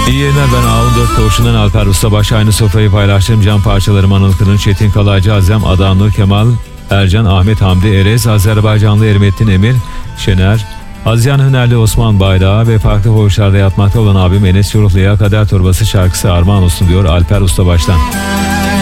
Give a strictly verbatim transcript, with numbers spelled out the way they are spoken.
İyi yayınlar, ben A on dört Koğuşu'ndan Alper Ustabaş. Aynı sofrayı paylaştığım cam parçalarım Anıl Kılınç, Çetin Kalaycı, Azem, Adanlı, Kemal, Ercan, Ahmet Hamdi Erez, Azerbaycanlı Ermettin Emir, Şener, Azyan Hünerli, Osman Bayrağı ve farklı koğuşlarda yatmakta olan abim Enes Yoruklu'ya Kader Torbası şarkısı armağan olsun diyor Alper Ustabaş'tan.